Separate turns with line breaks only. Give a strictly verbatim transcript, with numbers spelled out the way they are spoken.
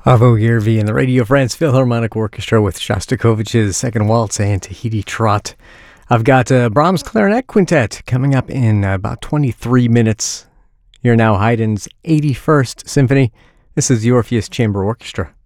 Avo Yervi and the Radio France Philharmonic Orchestra with Shostakovich's Second Waltz and Tahiti Trot. I've got uh, Brahms Clarinet Quintet coming up in uh, about twenty-three minutes. You're now Haydn's eighty-first Symphony. This is the Orpheus Chamber Orchestra.